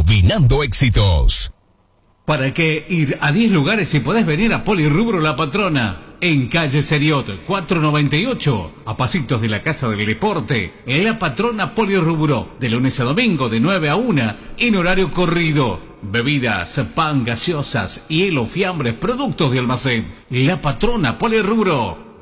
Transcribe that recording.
Combinando éxitos. ¿Para qué ir a 10 lugares si podés venir a Polirrubro La Patrona? En calle Seriot 498, a pasitos de la Casa del Deporte, en La Patrona Polirrubro, de lunes a domingo de 9 a 1, en horario corrido. Bebidas, pan, gaseosas, hielo, fiambres, productos de almacén. La Patrona Polirrubro.